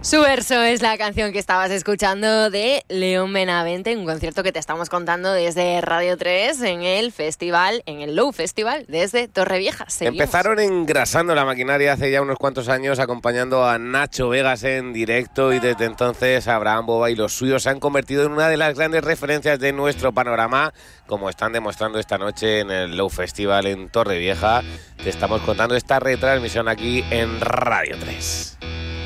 Su verso es la canción que estabas escuchando de León Benavente, un concierto que te estamos contando desde Radio 3 en el festival, en el Low Festival, desde Torrevieja. Seguimos. Empezaron engrasando la maquinaria hace ya unos cuantos años, acompañando a Nacho Vegas en directo, y desde entonces Abraham Boba y los suyos se han convertido en una de las grandes referencias de nuestro panorama, como están demostrando esta noche en el Low Festival en Torrevieja. Te estamos contando esta retransmisión aquí en Radio 3.